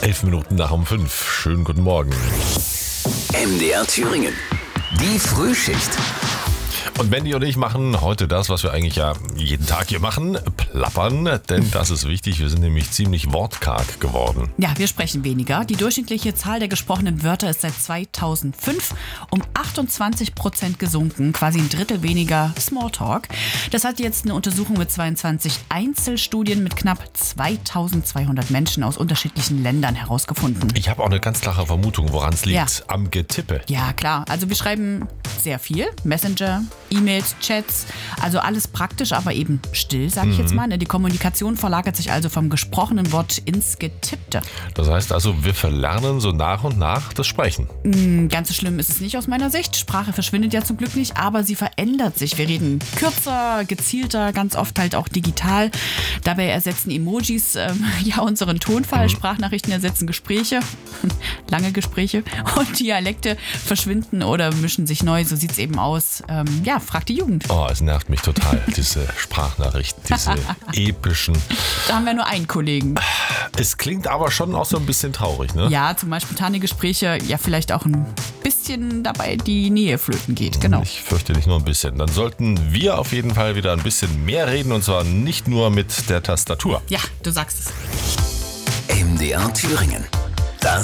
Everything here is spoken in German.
11 Minuten nach um 5. Schönen guten Morgen. MDR Thüringen. Die Frühschicht. Und Mandy und ich machen heute das, was wir eigentlich ja jeden Tag hier machen, plappern. Denn das ist wichtig, wir sind nämlich ziemlich wortkarg geworden. Ja, wir sprechen weniger. Die durchschnittliche Zahl der gesprochenen Wörter ist seit 2005 um 28% gesunken, quasi ein Drittel weniger Smalltalk. Das hat jetzt eine Untersuchung mit 22 Einzelstudien mit knapp 2200 Menschen aus unterschiedlichen Ländern herausgefunden. Ich habe auch eine ganz klare Vermutung, woran es liegt. Ja. Am Getippe. Ja, klar. Also wir schreiben sehr viel. Messenger, E-Mails, Chats, also alles praktisch, aber eben still, sage ich jetzt mal. Die Kommunikation verlagert sich also vom gesprochenen Wort ins Getippte. Das heißt also, wir verlernen so nach und nach das Sprechen. Ganz so schlimm ist es nicht aus meiner Sicht. Sprache verschwindet ja zum Glück nicht, aber sie verändert sich. Wir reden kürzer, gezielter, ganz oft halt auch digital. Dabei ersetzen Emojis ja unseren Tonfall. Sprachnachrichten ersetzen Gespräche, lange Gespräche. Und Dialekte verschwinden oder mischen sich neu. So sieht es eben aus. Ja, fragt die Jugend. Oh, es nervt mich total, diese Sprachnachrichten, diese epischen. Da haben wir nur einen Kollegen. Es klingt aber schon auch so ein bisschen traurig, ne? Ja, zumal spontane Gespräche, ja vielleicht auch ein bisschen dabei die Nähe flöten geht, genau. Ich fürchte nicht nur ein bisschen. Dann sollten wir auf jeden Fall wieder ein bisschen mehr reden und zwar nicht nur mit der Tastatur. Ja, du sagst es. MDR Thüringen.